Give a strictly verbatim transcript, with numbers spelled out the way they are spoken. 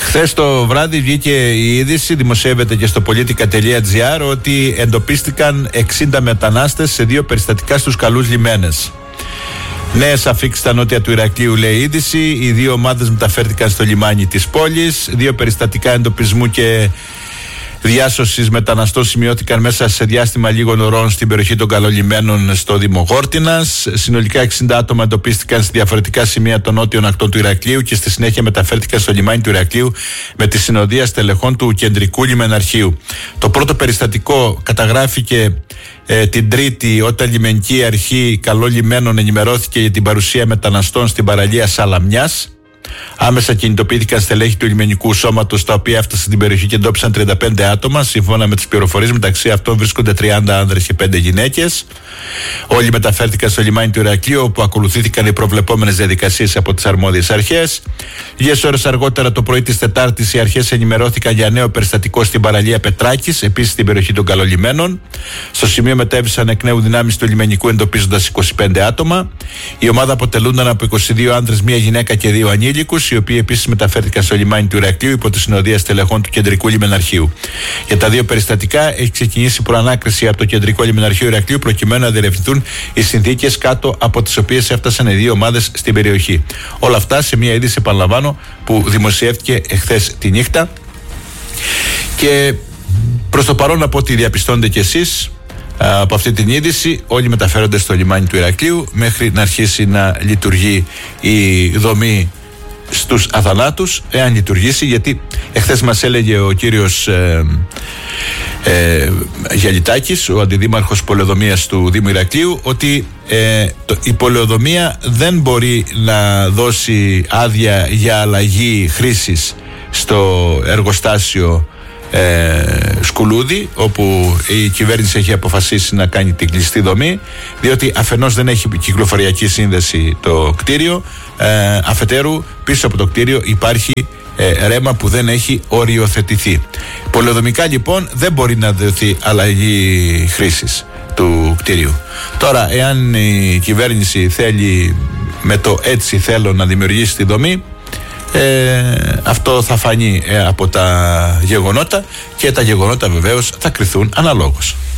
Χθες το βράδυ βγήκε η είδηση, δημοσιεύεται και στο politica τελεία gr, ότι εντοπίστηκαν εξήντα μετανάστες σε δύο περιστατικά στους Καλούς Λιμένες. Νέες αφίξεις στα νότια του Ηρακλείου, λέει η είδηση. Οι δύο ομάδες μεταφέρθηκαν στο λιμάνι της πόλης. Δύο περιστατικά εντοπισμού και διάσωσης μεταναστών σημειώθηκαν μέσα σε διάστημα λίγων ωρών στην περιοχή των Καλολιμένων στο Δήμο Γόρτινας. Συνολικά εξήντα άτομα εντοπίστηκαν σε διαφορετικά σημεία των νότιων ακτών του Ηρακλείου και στη συνέχεια μεταφέρθηκαν στο λιμάνι του Ηρακλείου με τη συνοδεία στελεχών του Κεντρικού Λιμεναρχείου. Το πρώτο περιστατικό καταγράφηκε ε, την Τρίτη, όταν η Λιμενική Αρχή Καλών Λιμένων ενημερώθηκε για την παρουσία μεταναστών στην παραλία Σαλαμιάς. Άμεσα κινητοποιήθηκαν στελέχη του λιμενικού σώματος, τα οποία έφτασαν στην περιοχή και εντόπισαν τριάντα πέντε άτομα. Σύμφωνα με τις πληροφορίες, μεταξύ αυτών βρίσκονται τριάντα άνδρες και πέντε γυναίκες. Όλοι μεταφέρθηκαν στο λιμάνι του Ηρακλείου, όπου ακολουθήθηκαν οι προβλεπόμενες διαδικασίες από τις αρμόδιες αρχές. Λίγες ώρες αργότερα, το πρωί της Τετάρτης, οι αρχές ενημερώθηκαν για νέο περιστατικό στην παραλία Πετράκης, επίσης στην περιοχή των Καλολιμένων. Στο σημείο μετέβησαν εκ νέου δυνάμεις του λιμενικού, εντοπίζοντας είκοσι πέντε άτομα. Η ομάδα αποτελούνταν από είκοσι δύο άνδρες, μία γυναίκα και δύο ανήλικους, οι οποίοι επίσης μεταφέρθηκαν στο λιμάνι του Ηρακλείου υπό τη συνοδεία στελεχών του Κεντρικού Λιμεναρχείου. Για τα δύο περιστατικά έχει ξεκινήσει προανάκριση από το Κεντρικό Λιμεναρχείο Ηρακλείου, προκειμένου να διερευνηθούν οι συνθήκες κάτω από τις οποίες έφτασαν οι δύο ομάδες στην περιοχή. Όλα αυτά σε μια είδηση, επαναλαμβάνω, που δημοσιεύτηκε εχθές τη νύχτα. Και προς το παρόν, από ό,τι διαπιστώνετε κι εσείς από αυτή την είδηση, όλοι μεταφέρονται στο λιμάνι του Ηρακλείου μέχρι να αρχίσει να λειτουργεί η δομή στους αθανάτους, εάν λειτουργήσει, γιατί εχθές μας έλεγε ο κύριος ε, ε, Γιαλιτάκης, ο αντιδήμαρχος πολεοδομίας του Δήμου Ηρακλείου, ότι ε, το, η πολεοδομία δεν μπορεί να δώσει άδεια για αλλαγή χρήσης στο εργοστάσιο Ε, Σκουλούδη, όπου η κυβέρνηση έχει αποφασίσει να κάνει την κλειστή δομή, διότι αφενός δεν έχει κυκλοφοριακή σύνδεση το κτίριο, ε, αφετέρου πίσω από το κτίριο υπάρχει ε, ρέμα που δεν έχει οριοθετηθεί. Πολεοδομικά λοιπόν δεν μπορεί να δοθεί αλλαγή χρήσης του κτίριου. Τώρα, εάν η κυβέρνηση θέλει με το έτσι θέλω να δημιουργήσει τη δομή, Ε, αυτό θα φανεί ε, από τα γεγονότα, και τα γεγονότα βεβαίως θα κριθούν αναλόγως.